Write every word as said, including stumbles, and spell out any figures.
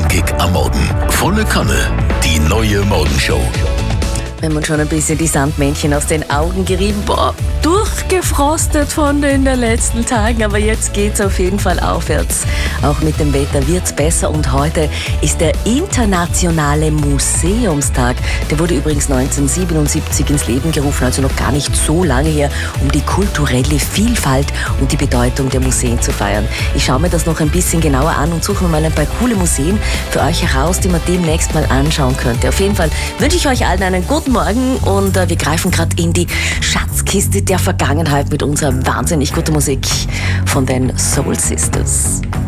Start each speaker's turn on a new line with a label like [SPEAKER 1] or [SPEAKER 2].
[SPEAKER 1] Knackig am Morgen. Volle Kanne. Die neue Morgenshow.
[SPEAKER 2] Wenn man schon ein bisschen die Sandmännchen aus den Augen gerieben, boah, durchgefrostet von den letzten Tagen, aber jetzt geht's auf jeden Fall aufwärts. Auch mit dem Wetter wird's besser und heute ist der internationale Museumstag. Der wurde übrigens neunzehnhundertsiebenundsiebzig ins Leben gerufen, also noch gar nicht so lange her, um die kulturelle Vielfalt und die Bedeutung der Museen zu feiern. Ich schaue mir das noch ein bisschen genauer an und suche mir mal ein paar coole Museen für euch heraus, die man demnächst mal anschauen könnte. Auf jeden Fall wünsche ich euch allen einen guten Morgen und äh, wir greifen gerade in die Schatzkiste der Vergangenheit mit unserer wahnsinnig guten Musik von den Soul Sisters.